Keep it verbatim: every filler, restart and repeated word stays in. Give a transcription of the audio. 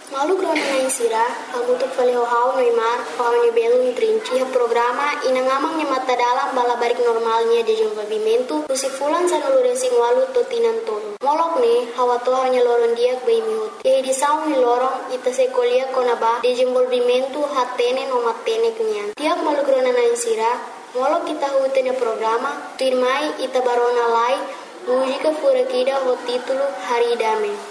Malu grona na insira, kamu tu fale hau Neymar, hau ni belu trinci ha programa ina ngamang ni mata dalam bala barik normalnya de desenvolvimento, usi fulan sa nulure sing walu to tinan tolo. Molok ni hawa to hanya loron diak bai mihut. Ye di saung ni lorong ita se kolia konaba de desenvolvimento hatene no matene kenyan. Tiap malu grona na insira, molok kita hutene programa, tirmai ita barona lai, música furakida ho título Haridame.